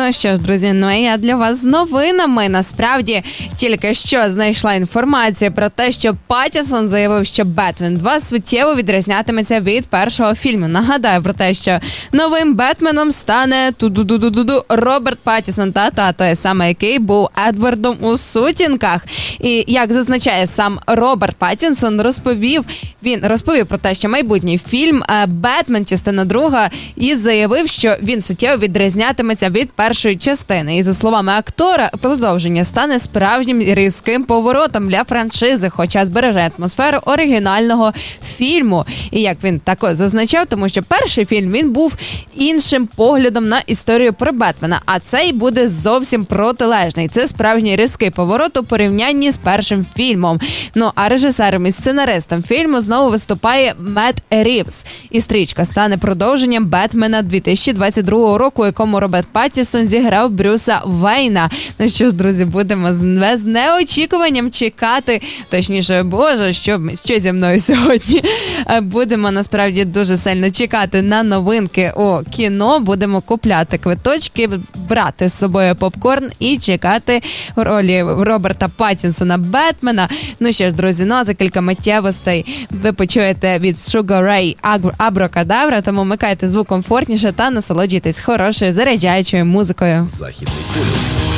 Ну що ж, друзі, я для вас з новинами. Насправді, тільки що знайшла інформацію про те, що Паттінсон заявив, що «Бетмен 2» суттєво відрізнятиметься від першого фільму. Нагадаю про те, що новим Бетменом стане Роберт Паттінсон, той самий, який був Едвардом у «Сутінках». І, як зазначає сам Роберт Паттінсон, розповів про те, що майбутній фільм «Бетмен. Частина 2» і заявив, що він суттєво відрізнятиметься від першої частини. І, за словами актора, продовження стане справжнім різким поворотом для франшизи, хоча збереже атмосферу оригінального фільму. І як він також зазначав, тому що перший фільм, він був іншим поглядом на історію про Бетмена, а цей буде зовсім протилежний. Це справжній різкий поворот у порівнянні з першим фільмом. Ну, а режисером і сценаристом фільму знову виступає Мет Рівз. І стрічка стане продовженням Бетмена 2022 року, у якому Роберт Паттінсон зіграв Брюса Вейна. Ну що ж, друзі, будемо з неочікуванням чекати, точніше, Боже, що зі мною сьогодні. Будемо, насправді, дуже сильно чекати на новинки у кіно, будемо купляти квиточки, брати з собою попкорн і чекати ролі Роберта Паттінсона Бетмена. Ну що ж, друзі, а за кілька миттєвостей ви почуєте від Sugar Ray Abracadabra, тому вмикайте звук комфортніше та насолоджуйтесь хорошою заряджаючою музикою. Західний полюс.